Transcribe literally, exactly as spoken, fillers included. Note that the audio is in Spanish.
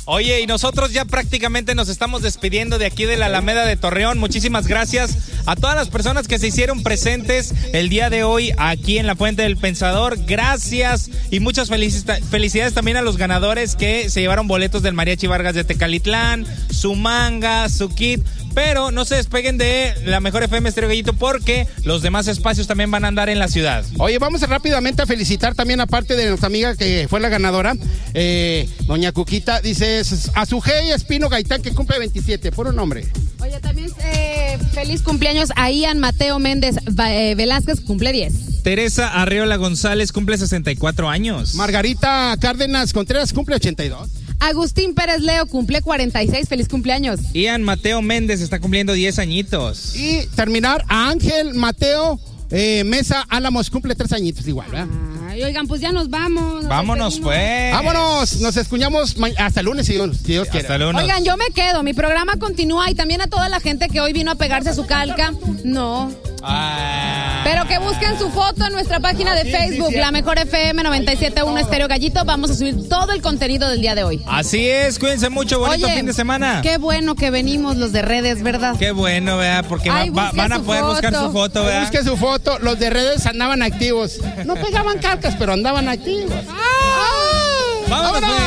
Oye, y nosotros ya prácticamente nos estamos despidiendo de aquí de la Alameda de Torreón. Muchísimas gracias a todas las personas que se hicieron presentes el día de hoy aquí en la Fuente del Pensador. Gracias y muchas felici- felicidades también a los ganadores que se llevaron boletos del Mariachi Vargas de Tecalitlán, su manga, su kit. Pero no se despeguen de la Mejor F M Estéreo Gallito porque los demás espacios también van a andar en la ciudad. Oye, vamos rápidamente a felicitar también, aparte de nuestra amiga que fue la ganadora, eh, doña Cuquita, dice a Sujei Espino Gaitán, que cumple veintisiete, puro nombre. Oye, también eh, feliz cumpleaños a Ian Mateo Méndez eh, Velázquez, cumple diez. Teresa Arriola González cumple sesenta y cuatro años. Margarita Cárdenas Contreras cumple ochenta y dos. Agustín Pérez Leo cumple cuarenta y seis, feliz cumpleaños. Ian Mateo Méndez está cumpliendo diez añitos. Y terminar a Ángel Mateo eh, Mesa Álamos, cumple tres añitos igual, ¿verdad? Ay, oigan, pues ya nos vamos. Nos Vámonos pues. Vámonos, nos escuchamos ma- hasta el lunes si Dios, si Dios quiere. Hasta el lunes. Oigan, yo me quedo, mi programa continúa y también a toda la gente que hoy vino a pegarse a su calca. No. Ah. Pero que busquen su foto en nuestra página de Facebook, La Mejor F M noventa y siete punto uno Estéreo Gallito. Vamos a subir todo el contenido del día de hoy. Así es, cuídense mucho, bonito Oye, fin de semana. Qué bueno que venimos los de redes, ¿verdad? Qué bueno, vea, porque Ay, va- va- van a busque poder su buscar foto. su foto, vea. Busque su foto, los de redes andaban activos. No pegaban calcas, pero andaban activos. Vámonos, ¡Vámonos! pues.